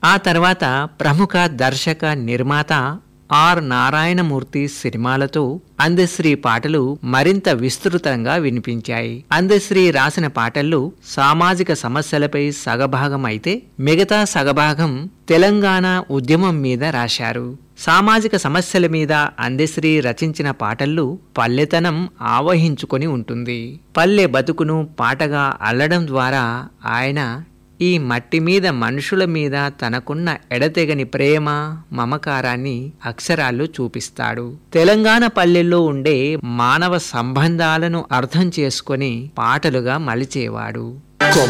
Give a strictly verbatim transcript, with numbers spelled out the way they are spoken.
ఆ తర్వాత ప్రముఖ దర్శక నిర్మాత ఆర్ నారాయణమూర్తి సినిమాలతో అందశ్రీ పాటలు మరింత విస్తృతంగా వినిపించాయి. అందశ్రీ రాసిన పాటల్లో సామాజిక సమస్యలపై సగభాగం అయితే మిగతా సగభాగం తెలంగాణ ఉద్యమం మీద రాశారు. సామాజిక సమస్యల మీద అందశ్రీ రచించిన పాటల్లో పల్లెతనం ఆవహించుకొని ఉంటుంది. పల్లె బతుకును పాటగా అల్లడం ద్వారా ఆయన ఈ మట్టి మీద మనుషుల మీద తనకున్న ఎడతెగని ప్రేమ మమకారాన్ని అక్షరాల్లో చూపిస్తాడు. తెలంగాణ పల్లెల్లో ఉండే మానవ సంబంధాలను అర్థం చేసుకొని పాటలుగా మలిచేవాడు.